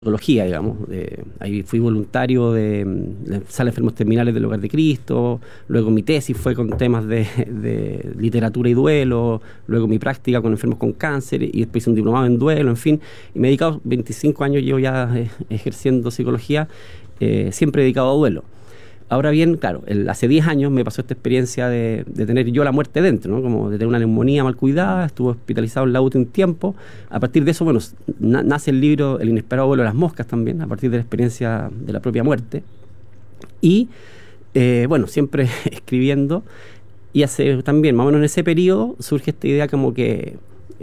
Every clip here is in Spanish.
psicología, digamos. Ahí fui voluntario de la Sala de Enfermos Terminales del Hogar de Cristo, luego mi tesis fue con temas de literatura y duelo, luego mi práctica con enfermos con cáncer y después hice un diplomado en duelo, en fin, y me he dedicado 25 años, llevo ya ejerciendo psicología, siempre dedicado a duelo. Ahora bien, claro, hace 10 años me pasó esta experiencia de tener yo la muerte dentro, ¿no? Como de tener una neumonía mal cuidada, estuve hospitalizado en la UTI un tiempo. A partir de eso, bueno, nace el libro El inesperado vuelo de las moscas también, a partir de la experiencia de la propia muerte. Y, bueno, siempre escribiendo. Y hace también, más o menos en ese periodo, surge esta idea como que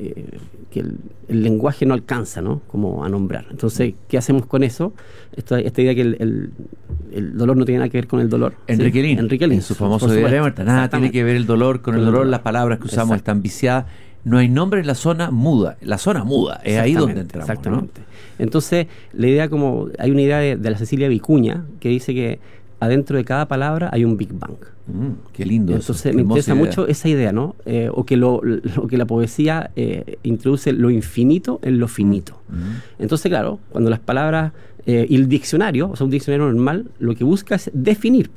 el lenguaje no alcanza, ¿no? Como a nombrar. Entonces, ¿qué hacemos con eso? Esta idea que el dolor no tiene nada que ver con el dolor. Enrique Lin, en su famoso idea de muerte. Nada tiene que ver el dolor con el dolor. Las palabras que usamos están viciadas. No hay nombre en la zona muda. La zona muda es ahí donde entramos. Exactamente. ¿No? Entonces, la idea hay una idea de la Cecilia Vicuña que dice que adentro de cada palabra hay un Big Bang. Qué lindo. Entonces eso. Me interesa mucho esa idea, ¿no? O que la poesía introduce lo infinito en lo finito. Entonces, claro, cuando las palabras y el diccionario, o sea, un diccionario normal, lo que busca es definir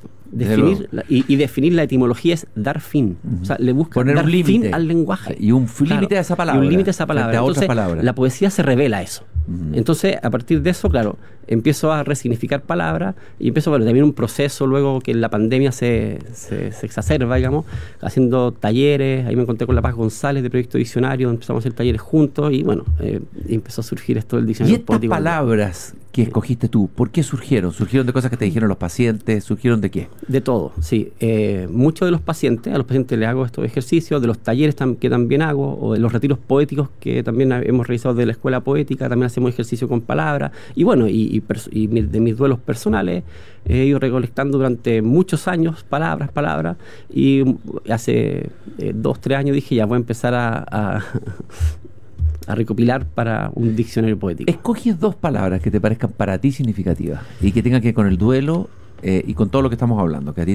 y definir la etimología es dar fin. O sea, le busca poner dar un límite fin al lenguaje. Y un límite a esa palabra. Y un límite a esa palabra. Entonces, la poesía se revela a eso. Entonces, a partir de eso, claro, empiezo a resignificar palabras y empiezo, bueno, también un proceso luego que en la pandemia se exacerba, digamos, haciendo talleres. Ahí me encontré con La Paz González de Proyecto Diccionario, empezamos a hacer talleres juntos y, bueno, empezó a surgir esto del diccionario poético. ¿Y estas palabras que escogiste tú, por qué surgieron? ¿Surgieron de cosas que te dijeron los pacientes? ¿Surgieron de qué? De todo, sí. Muchos de los pacientes, a los pacientes les hago estos ejercicios, de los talleres que también hago, o de los retiros poéticos que también hemos realizado de la escuela poética, también hacemos ejercicio con palabras, y bueno, y de mis duelos personales he ido recolectando durante muchos años palabras, y hace 2-3 años dije, ya voy a empezar a recopilar para un diccionario poético. Escoges 2 palabras que te parezcan para ti significativas y que tengan que ver con el duelo y con todo lo que estamos hablando, que a ti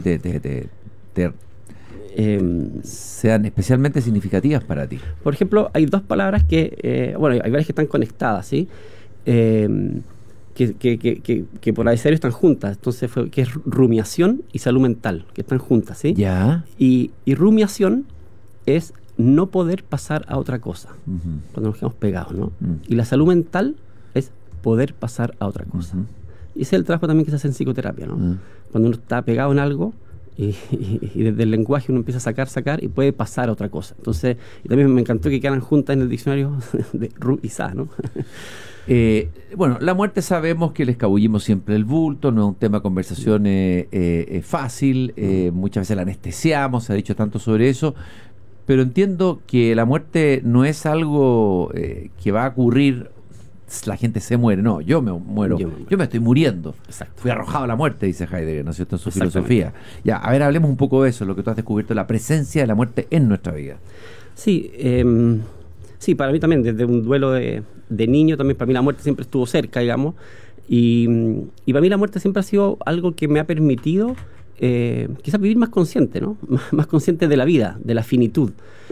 sean especialmente significativas para ti. Por ejemplo, hay 2 palabras que, bueno, hay varias que están conectadas, ¿sí? Que por abecedario están juntas. Entonces, que es rumiación y salud mental, que están juntas, ¿sí? Ya. Y rumiación es no poder pasar a otra cosa, cuando nos quedamos pegados, ¿no? Y la salud mental es poder pasar a otra cosa. Y ese es el trabajo también que se hace en psicoterapia, ¿no? Cuando uno está pegado en algo y desde el lenguaje uno empieza a sacar y puede pasar a otra cosa. Entonces, y también me encantó que quedan juntas en el diccionario de Ru y Sa, ¿no? Bueno, la muerte sabemos que le escabullimos siempre el bulto, no es un tema de conversación fácil, muchas veces la anestesiamos, se ha dicho tanto sobre eso, pero entiendo que la muerte no es algo que va a ocurrir, la gente se muere, no, yo me muero, yo me estoy muriendo. Exacto. Fui arrojado a la muerte, dice Heidegger, ¿no es cierto?, en su filosofía. Ya, a ver, hablemos un poco de eso, lo que tú has descubierto, la presencia de la muerte en nuestra vida. Sí, sí, para mí también, desde un duelo de niño, también para mí la muerte siempre estuvo cerca, digamos, y para mí la muerte siempre ha sido algo que me ha permitido quizás vivir más consciente, ¿no? Más consciente de la vida, de la finitud.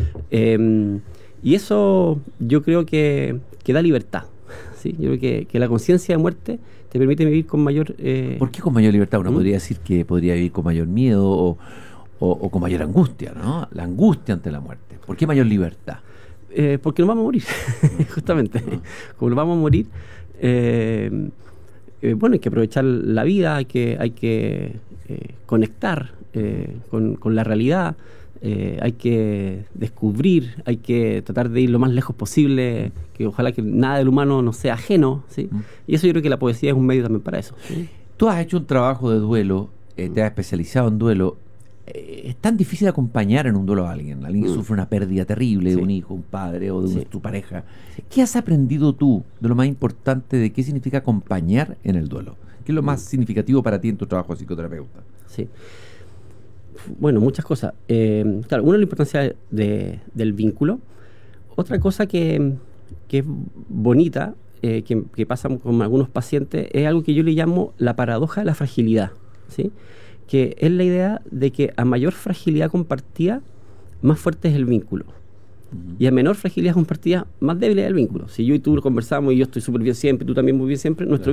Y eso yo creo que da libertad, ¿sí? Yo creo que la conciencia de muerte te permite vivir con mayor... ¿Por qué con mayor libertad? Uno podría decir que podría vivir con mayor miedo o con mayor angustia, ¿no? La angustia ante la muerte. ¿Por qué mayor libertad? Porque nos vamos a morir, justamente. Como nos vamos a morir, bueno, hay que aprovechar la vida, hay que conectar con la realidad, hay que descubrir, hay que tratar de ir lo más lejos posible, que ojalá que nada del humano nos sea ajeno, ¿sí? Y eso yo creo que la poesía es un medio también para eso, ¿sí? Tú has hecho un trabajo de duelo, te has especializado en duelo. Es tan difícil acompañar en un duelo a alguien que sufre una pérdida terrible de un hijo, un padre o de tu pareja. ¿Qué has aprendido tú de lo más importante de qué significa acompañar en el duelo? ¿Qué es lo más significativo para ti en tu trabajo de psicoterapeuta? Sí. Bueno, muchas cosas. Claro, una, la importancia del vínculo. Otra cosa que es bonita, que pasa con algunos pacientes, es algo que yo le llamo la paradoja de la fragilidad, ¿sí? Que es la idea de que a mayor fragilidad compartida, más fuerte es el vínculo. Y a menor fragilidad compartida, más débil es el vínculo. Si yo y tú conversamos y yo estoy súper bien siempre, tú también muy bien siempre, nuestro